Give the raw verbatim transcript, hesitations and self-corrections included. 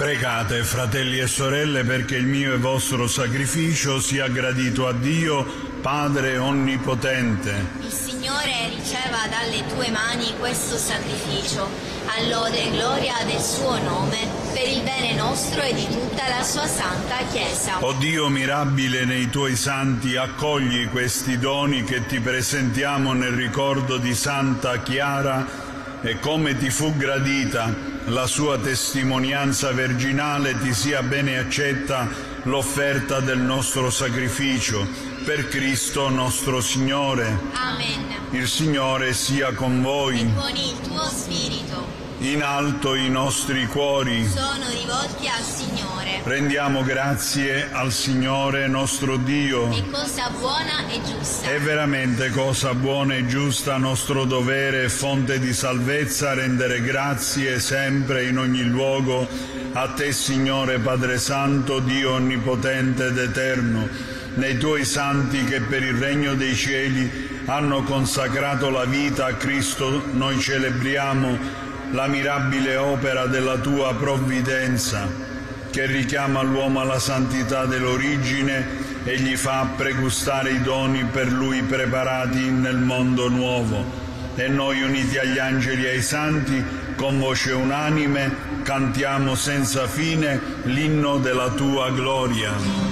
Pregate, fratelli e sorelle, perché il mio e vostro sacrificio sia gradito a Dio, Padre Onnipotente. Il Signore riceva dalle tue mani questo sacrificio, a lode e gloria del suo nome, per il bene nostro e di tutta la sua santa Chiesa. O Dio mirabile nei tuoi santi, accogli questi doni che ti presentiamo nel ricordo di Santa Chiara, e come ti fu gradita la sua testimonianza virginale, ti sia bene accetta l'offerta del nostro sacrificio. Per Cristo nostro Signore. Amen. Il Signore sia con voi. E con il tuo spirito. In alto i nostri cuori sono rivolti al Signore. Rendiamo grazie al Signore nostro Dio. È cosa buona e giusta. È veramente cosa buona e giusta, nostro dovere e fonte di salvezza, rendere grazie sempre in ogni luogo a Te, Signore Padre Santo, Dio Onnipotente ed Eterno, nei Tuoi santi che per il regno dei cieli hanno consacrato la vita a Cristo. Noi celebriamo la mirabile opera della Tua provvidenza, che richiama l'uomo alla santità dell'origine e gli fa pregustare i doni per lui preparati nel mondo nuovo. E noi, uniti agli angeli e ai santi, con voce unanime, cantiamo senza fine l'inno della Tua gloria.